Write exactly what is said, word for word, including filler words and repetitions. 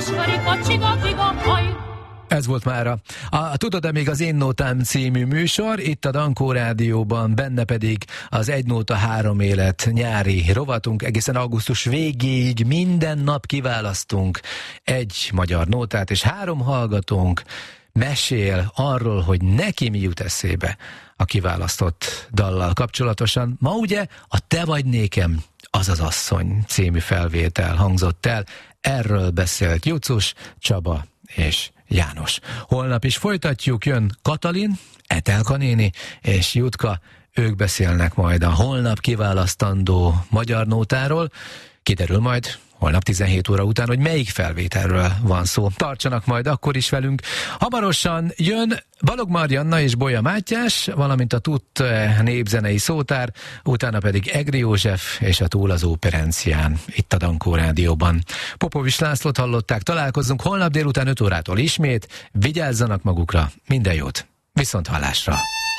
Ez volt mára. A Tudod-e még az Én Nótám című műsor, itt a Dankó Rádióban, benne pedig az Egy Nóta Három Élet nyári rovatunk. Egészen augusztus végéig minden nap kiválasztunk egy magyar nótát, és három hallgatónk mesél arról, hogy neki mi jut eszébe a kiválasztott dallal kapcsolatosan. Ma ugye a Te vagy nékem, az az asszony című felvétel hangzott el. Erről beszélt Jucus, Csaba és János. Holnap is folytatjuk, jön Katalin, Etelka néni és Jutka, ők beszélnek majd a holnap kiválasztandó magyar nótáról. Kiderül majd holnap tizenhét óra után, hogy melyik felvételről van szó. Tartsanak majd akkor is velünk. Hamarosan jön Balog Marianna és Bolya Mátyás, valamint a Tutt népzenei szótár, utána pedig Egri József és a Túl az Óperencián, itt a Dankó Rádióban. Popovics Lászlót hallották, találkozzunk holnap délután öt órától ismét. Vigyázzanak magukra, minden jót, viszont hallásra!